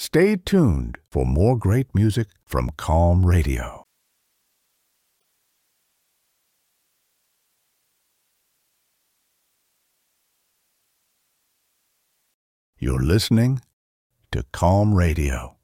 Stay tuned for more great music from Calm Radio. You're listening to Calm Radio.